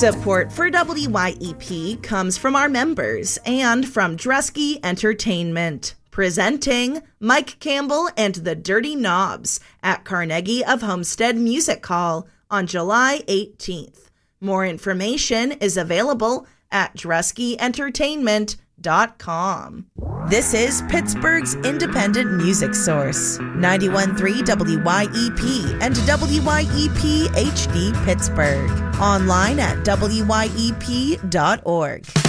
Support for WYEP comes from our members and from Dresky Entertainment. Presenting Mike Campbell and the Dirty Knobs at Carnegie of Homestead Music Hall on July 18th. More information is available at DreskyEntertainment.com. This is Pittsburgh's independent music source, 91.3 WYEP and WYEP HD Pittsburgh. Online at WYEP.org.